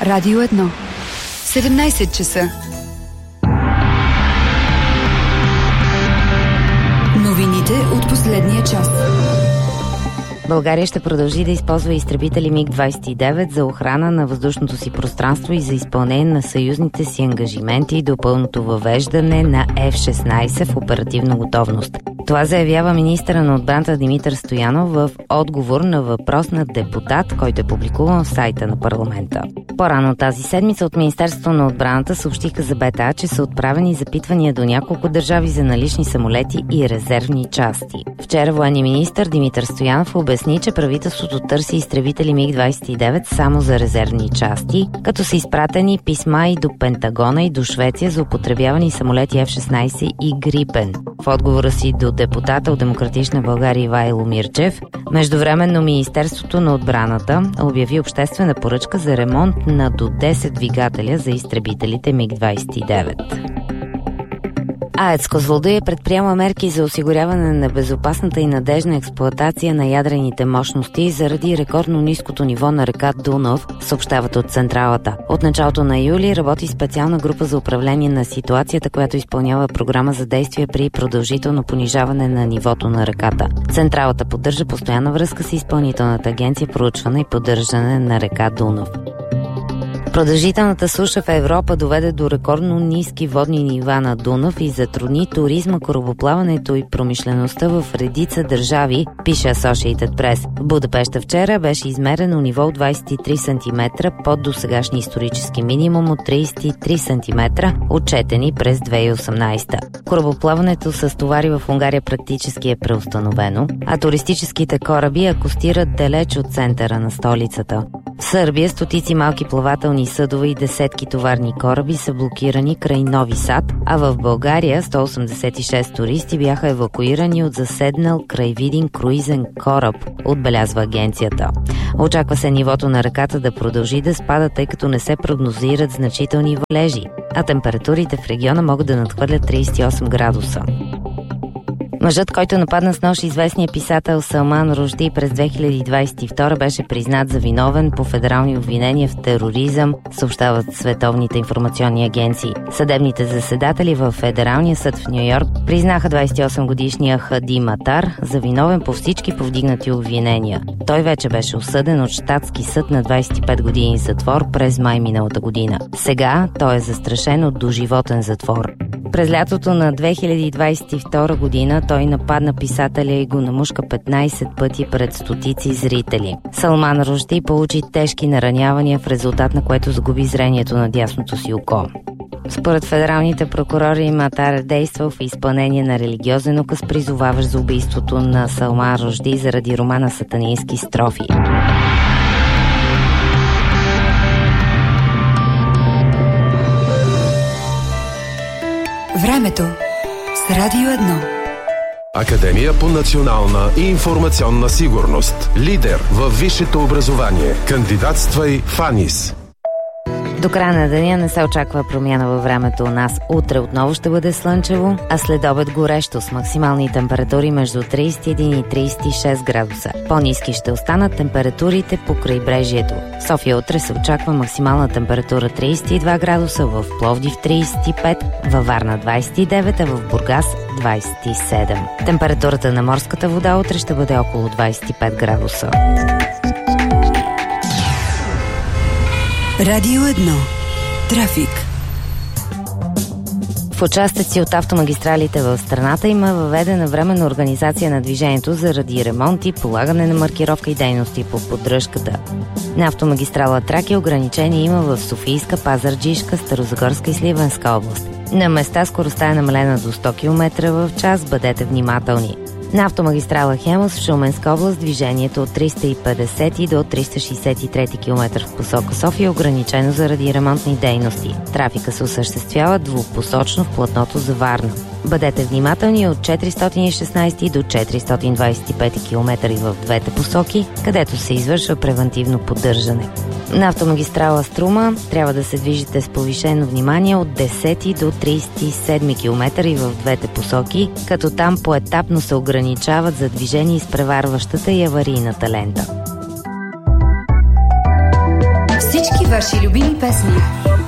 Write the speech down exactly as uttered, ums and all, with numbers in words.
Радио едно. седемнайсет часа. Новините от последния час. България ще продължи да използва изтребители миг двайсет и девет за охрана на въздушното си пространство и за изпълнение на съюзните си ангажименти до пълното въвеждане на Еф шестнайсет в оперативна готовност. Това заявява министъра на отбраната Димитър Стоянов в отговор на въпрос на депутат, който е публикуван в сайта на парламента. По-рано тази седмица от Министерството на отбраната съобщиха за БТА, че са отправени запитвания до няколко държави за налични самолети и резервни части. Вчера военният министър Димитър Стоянов обясни, че правителството търси изтребители миг двайсет и девет само за резервни части, като са изпратени писма и до Пентагона и до Швеция за употребявани самолети Еф шестнайсет и Грипен. В отговора си до депутата от Демократична България Ивайло Мирчев, междувременно Министерството на отбраната обяви обществена поръчка за ремонт на до десет двигателя за изтребителите миг двайсет и девет. АЕЦ Козлодуй предприема мерки за осигуряване на безопасната и надежна експлоатация на ядрените мощности заради рекордно ниското ниво на река Дунав, съобщават от централата. От началото на юли работи специална група за управление на ситуацията, която изпълнява програма за действие при продължително понижаване на нивото на реката. Централата поддържа постоянна връзка с изпълнителната агенция проучване и поддържане на река Дунав. Продължителната суша в Европа доведе до рекордно ниски водни нива на Дунав и затрудни туризма, корабоплаването и промишлеността в редица държави, пише Associated Press. В Будапеща вчера беше измерено ниво от двайсет и три сантиметра под досегашния исторически минимум от трийсет и три сантиметра, отчетени през две хиляди и осемнайсета. Корабоплаването с товари в Унгария практически е преустановено, а туристическите кораби акостират далеч от центъра на столицата. В Сърбия стотици малки плавателни съдове и десетки товарни кораби са блокирани край Нови Сад, а в България сто осемдесет и шест туристи бяха евакуирани от заседнал край Видин круизен кораб, отбелязва агенцията. Очаква се нивото на реката да продължи да спада, тъй като не се прогнозират значителни валежи, а температурите в региона могат да надхвърлят трийсет и осем градуса. Мъжът, който нападна с нож известния писател Салман Ружди през две хиляди двайсет и втора, беше признат за виновен по федерални обвинения в тероризъм, съобщават световните информационни агенции. Съдебните заседатели в Федералния съд в Ню-Йорк признаха двайсет и осем годишния Хади Матар за виновен по всички повдигнати обвинения. Той вече беше осъден от щатски съд на двайсет и пет години затвор през май миналата година. Сега той е застрашен от доживотен затвор. През лятото на две хиляди двайсет и втора година той нападна писателя и го намушка петнайсет пъти пред стотици зрители. Салман Ружди получи тежки наранявания, в резултат на което загуби зрението на дясното си око. Според федералните прокурори, Матар е действал в изпълнение на религиозен указ, призоваващ за убийството на Салман Ружди заради романа Сатанински строфи. Времето с Радио едно. Академия по национална и информационна сигурност. Лидер във висшето образование. Кандидатствай в АНИС. До края на деня не се очаква промяна във времето у нас. Утре отново ще бъде слънчево, а след обед горещо с максимални температури между трийсет и един и трийсет и шест градуса. По-ниски ще останат температурите по крайбрежието. В София утре се очаква максимална температура трийсет и два градуса, в Пловдив трийсет и пет, във Варна двайсет и девет, а в Бургас двайсет и седем. Температурата на морската вода утре ще бъде около двайсет и пет градуса. Радио едно. Трафик. В участъци от автомагистралите в страната има въведена временна организация на движението заради ремонти, полагане на маркировка и дейности по поддръжката. На автомагистрала Тракия ограничение има в Софийска, Пазарджишка, Старозагорска и Сливенска област. На места скоростта е намалена до сто километра в час, бъдете внимателни. На автомагистрала Хемус в Шуменска област движението от триста и петдесети до триста шейсет и трети километър в посока София е ограничено заради ремонтни дейности. Трафика се осъществява двупосочно в платното за Варна. Бъдете внимателни от четиристотин и шестнайсети до четиристотин двайсет и пети километър в двете посоки, където се извършва превантивно поддържане. На автомагистрала Струма трябва да се движите с повишено внимание от десети до трийсет и седми километър в двете посоки, като там поетапно се ограничават за движение изпреварващата и аварийната лента. Всички ваши любими песни.